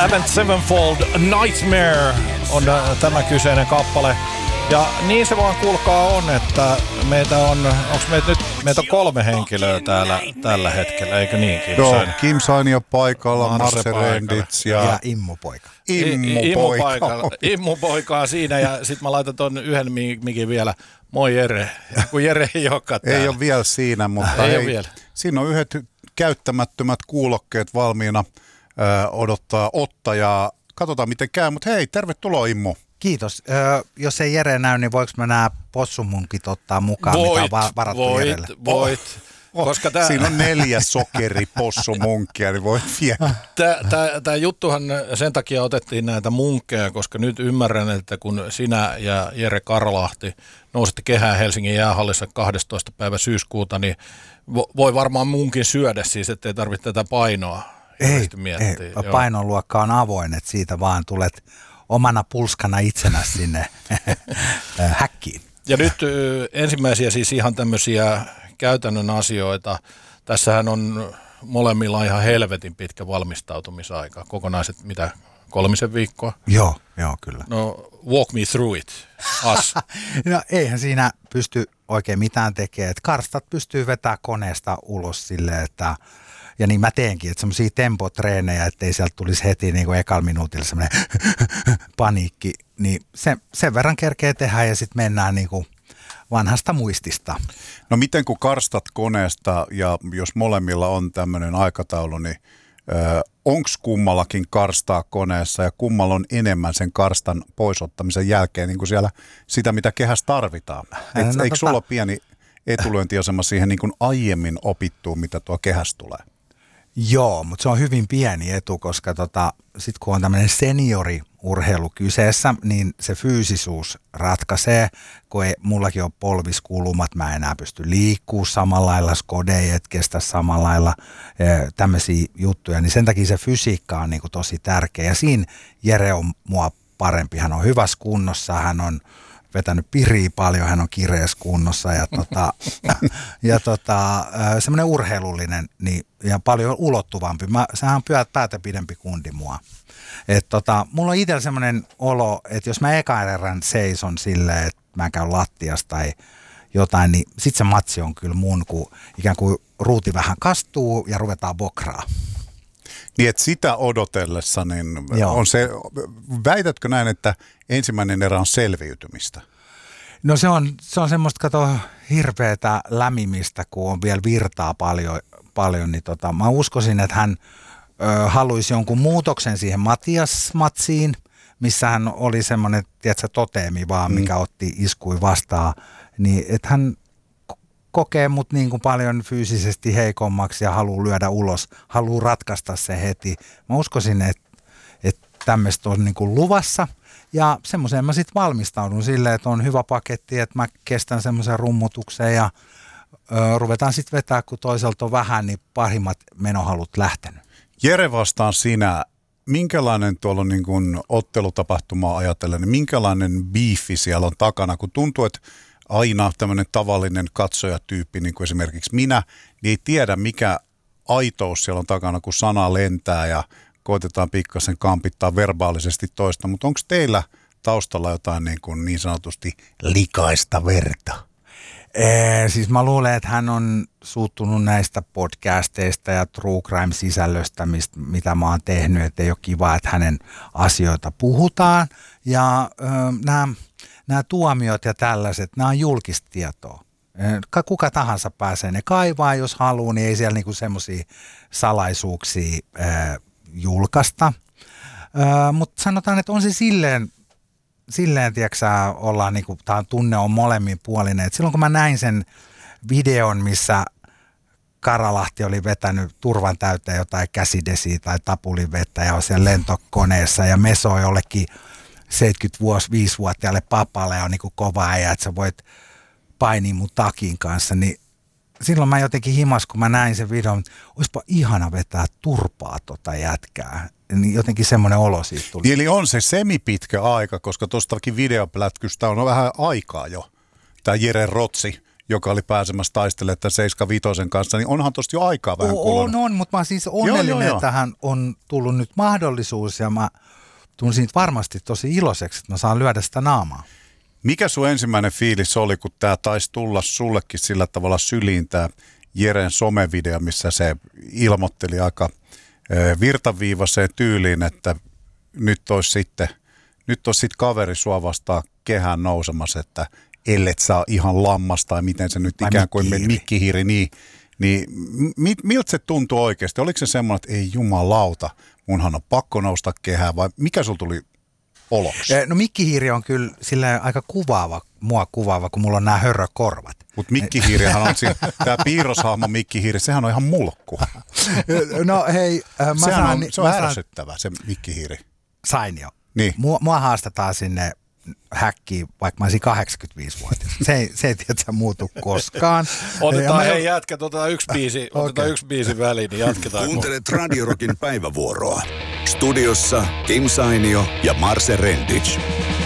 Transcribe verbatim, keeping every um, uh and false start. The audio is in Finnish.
Avenged Sevenfold Nightmare on tämä kyseinen kappale. Ja niin se vaan kuulkaa on, että meitä on, onko meitä nyt, meitä on kolme henkilöä täällä tällä hetkellä, eikö niin, Kim Joo, Saini? Kim Saini on paikalla, Marse Rendits ja, ja Immu Poika. Immu Poika. Immu Poikaa siinä ja sit mä laitan ton yhden mikin vielä. Moi Jere, kun Jere ei olekaan täällä. Ei ole vielä siinä, mutta ei hei, ole vielä. Siinä on yhdet käyttämättömät kuulokkeet valmiina ö, odottaa ottajaa. Katsotaan miten käy, mutta hei, tervetuloa Immu. Kiitos. Ö, jos ei Jere näy, niin voiko mä nämä possumunkit ottaa mukaan, voit, mitä on varattu voit, Jerelle? Voit, oh, koska tää, siinä on neljä sokeripossumunkia, niin voit vielä. Tämä juttuhan sen takia otettiin näitä munkkeja, koska nyt ymmärrän, että kun sinä ja Jere Karlahti nousette kehään Helsingin jäähallissa kahdestoista päivä syyskuuta, niin voi varmaan munkin syödä siis, ettei tarvitse tätä painoa. Ei, ei painoluokka on avoin, että siitä vaan tulet omana pulskana itsenä sinne häkkiin. Ja nyt ensimmäisiä siis ihan tämmöisiä käytännön asioita. Tässähän on molemmilla ihan helvetin pitkä valmistautumisaika. Kokonaiset mitä, kolmisen viikkoa? Joo, joo kyllä. No walk me through it, us. No eihän siinä pysty oikein mitään tekemään. Karstat pystyy vetämään koneesta ulos silleen, että ja niin mä teenkin, että semmoisia tempotreenejä, ettei sieltä tulisi heti niin kuin ekalla minuutilla semmoinen paniikki, niin se, sen verran kerkee tehdä ja sitten mennään niin kuin vanhasta muistista. No miten kun karstat koneesta ja jos molemmilla on tämmöinen aikataulu, niin onko kummallakin karstaa koneessa ja kummalla on enemmän sen karstan poisottamisen jälkeen niin kuin siellä sitä, mitä kehässä tarvitaan? Et, no, eikö tota... sulla ole pieni etulyöntiasema siihen niin kuin aiemmin opittuun, mitä tuo kehässä tulee? Joo, mutta se on hyvin pieni etu, koska tota, sitten kun on tämmöinen senioriurheilu kyseessä, niin se fyysisuus ratkaisee, kun ei, mullakin on polviskulumat, mä enää pysty liikkuu samalla lailla, skode ei et kestä samalla lailla, e, tämmöisiä juttuja, niin sen takia se fysiikka on niinku tosi tärkeä. Ja siinä Jere on mua parempi, hän on hyvässä kunnossa, hän on vetänyt piriä paljon, hän on kireessä kunnossa ja, tota, ja tota, semmoinen urheilullinen niin, ja paljon ulottuvampi. Mä, sehän on päätä pidempi kundi mua. Et tota, mulla on itsellä semmoinen olo, että jos mä eka erän seison silleen, että mä käyn lattiasta tai jotain, niin sit se matsi on kyllä mun, kun ikään kuin ruuti vähän kastuu ja ruvetaan bokraa. Niin, että sitä odotellessa, niin on se, väitätkö näin, että ensimmäinen erä on selviytymistä? No se on, se on semmoista, kato, hirveätä lämimistä, kun on vielä virtaa paljon, paljon niin tota, mä uskoisin, että hän ö, haluaisi jonkun muutoksen siihen Matias-matsiin, missä hän oli semmoinen, tiedätkö, toteemi vaan, mikä mm. otti iskui vastaan, niin että hän kokee mut niin kuin paljon fyysisesti heikommaksi ja haluaa lyödä ulos, haluaa ratkaista se heti. Mä uskoisin, että, että tämmöistä on niin kuin luvassa ja semmoiseen mä sitten valmistaudun silleen, että on hyvä paketti, että mä kestän semmoisen rummutuksen ja ö, ruvetaan sitten vetää, kun toiselta on vähän, niin pahimmat menohalut lähtenyt. Jere vastaan sinä, minkälainen tuolla on niin kuin ottelutapahtumaa ajatellen, niin minkälainen biifi siellä on takana, kun tuntuu, että aina tämmöinen tavallinen katsojatyyppi, niin kuin esimerkiksi minä, niin ei tiedä mikä aitous siellä on takana, kun sana lentää ja koitetaan pikkasen kampittaa verbaalisesti toista. Mutta onko teillä taustalla jotain niin, kuin niin sanotusti likaista verta? Ee, siis mä luulen, että hän on suuttunut näistä podcasteista ja true crime-sisällöstä, mistä, mitä mä oon tehnyt, että ei ole kiva, että hänen asioita puhutaan. Ja ö, nämä... Nämä tuomiot ja tällaiset, nämä on julkista tietoa. Kuka tahansa pääsee ne kaivaa, jos haluaa, niin ei siellä niinku semmoisia salaisuuksia ää, julkaista. Mutta sanotaan, että on se silleen, silleen tiiäksä, ollaan niinku, tämä tunne on molemmin puolinen. Et silloin kun mä näin sen videon, missä Karalahti oli vetänyt turvan täyteen jotain käsidesiä tai tapulin vettä ja on siellä lentokoneessa ja mesoi jollekin seitsemänkymmentäviisi-vuotiaalle papalle ja on niin kuin kova äijä, että sä voit painia mun takin kanssa, niin silloin mä jotenkin himas, kun mä näin sen videon, että olisipa ihana vetää turpaa tota jätkää. Niin jotenkin semmoinen olo siitä tuli. Eli on se semipitkä aika, koska tuostakin videoplätkystä on vähän aikaa jo. Tämä Jere Rotsi joka oli pääsemässä taistelemaan tämän seitsemänkymmentäviisi kanssa, niin onhan tosta jo aikaa vähän kulunut. On, on, mutta mä oon siis onnellinen, joo, joo, joo. että tähän on tullut nyt mahdollisuus ja mä tuun siitä varmasti tosi iloiseksi, että mä saan lyödä sitä naamaa. Mikä sun ensimmäinen fiilis oli, kun tää taisi tulla sullekin sillä tavalla syliin tää Jeren somevideo, missä se ilmoitteli aika virtaviivaiseen tyyliin, että nyt olisi sitten, nyt olisi sitten kaveri sua vastaan kehään nousemassa, että ellet saa ihan lammasta tai miten se nyt Vai ikään kuin mikkihiiri, mikkihiiri niin, niin mi, miltä se tuntui oikeasti? Oliko se semmoinen, että ei jumalauta, munhan on pakko nousta kehään vai mikä sulla tuli oloksi? No mikkihiiri on kyllä silleen aika kuvaava, mua kuvaava, kun mulla on nämä hörrökorvat. Mutta mikkihiirihän on siinä, tämä piirroshahmo mikkihiiri, sehän on ihan mulkku. No hei, mä sehän saan, on, se on mä ärsyttävä se mikkihiiri. Sain jo. Niin. Mua, mua haastetaan sinne häkkiin, vaikka mä olisin kahdeksankymmentäviisivuotias. Se ei, se ei tiedä muutu koskaan. Otetaan, hei jätkät, otetaan yksi biisi, okay. otetaan yksi biisi väliin, niin jatketaan. Kuuntelet Radio Rockin päivävuoroa. Studiossa Kim Sainio ja Marse Rendic.